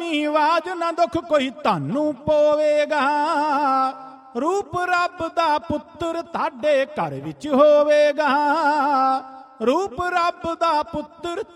ਧਰਮੀ ਆਵਾਜ਼ ਨਾ ਦੁੱਖ ਕੋਈ ਤੁਹਾਨੂੰ ਪੋਵੇਗਾ। ਰੂਪ ਰੱਬ ਦਾ ਪੁੱਤਰ ਤੁਹਾਡੇ ਘਰ ਵਿੱਚ ਹੋਵੇਗਾ। ਰੂਪ ਰੱਬ ਦਾ ਪੁੱਤਰ